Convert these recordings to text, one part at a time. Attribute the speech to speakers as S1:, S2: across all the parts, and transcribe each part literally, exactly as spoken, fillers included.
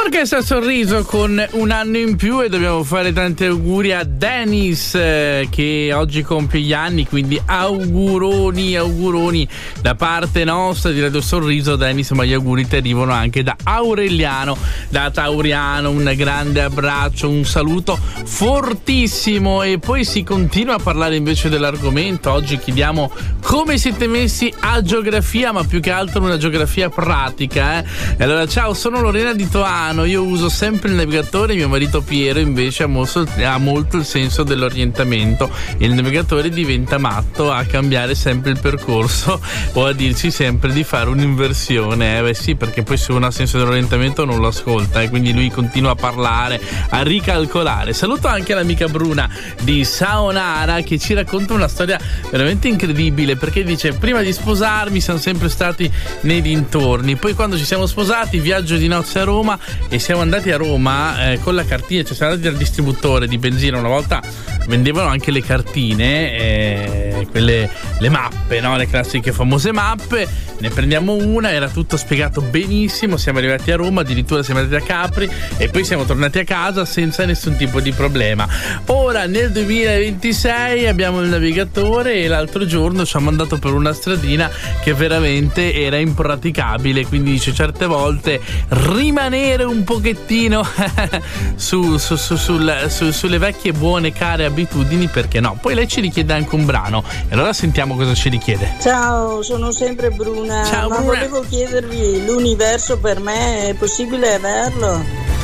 S1: Orchestra Sorriso con un anno in più, e dobbiamo fare tanti auguri a Dennis eh, che oggi compie gli anni, quindi auguroni, auguroni da parte nostra di Radio Sorriso. Dennis, ma gli auguri ti arrivano anche da Aureliano, da Tauriano. Un grande abbraccio, un saluto fortissimo. E poi si continua a parlare invece dell'argomento. Oggi chiediamo come siete messi a geografia, ma più che altro una geografia pratica, eh? E allora, ciao, sono Lorena di Toano, io uso sempre il navigatore, mio marito Piero invece ha molto, ha molto il senso dell'orientamento. Il navigatore diventa matto a cambiare sempre il percorso o a dirci sempre di fare un'inversione. Eh beh sì, perché poi se uno ha senso dell'orientamento non lo ascolta, e eh? Quindi lui continua a parlare, a ricalcolare. Saluto anche l'amica Bruna di Saonara che ci racconta una storia veramente incredibile, perché dice: prima di sposarmi siamo sempre stati nei dintorni, poi quando ci siamo sposati viaggio di nozze a Roma, e siamo andati a Roma eh, con la cartina, cioè siamo andati dal distributore di benzina. Una volta vendevano anche le cartine, eh, quelle, le mappe, no? Le classiche famose mappe. Ne prendiamo una, era tutto spiegato benissimo, siamo arrivati a Roma, addirittura siamo andati a Capri e poi siamo tornati a casa senza nessun tipo di problema. Ora nel duemilaventisei abbiamo il navigatore, e l'altro giorno ci ha mandato per una stradina che veramente era impraticabile, quindi dice certe volte rimanere un pochettino su, su, su, sul, su, sulle vecchie buone care abitudini, perché no? Poi lei ci richiede anche un brano, e allora sentiamo cosa ci richiede.
S2: Ciao, sono sempre Bruna.
S1: Ciao,
S2: ma
S1: Bruna.
S2: Volevo chiedervi, l'universo per me è possibile averlo?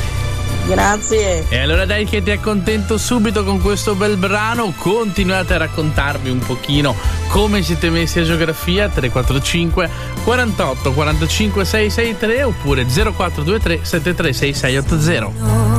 S2: Grazie.
S1: E allora dai che ti accontento subito con questo bel brano. Continuate a raccontarvi un pochino come siete messi a geografia. Tre quattro cinque quarantotto quarantacinque sei sei tre oppure zero quattro due tre sette tre sei sei otto zero.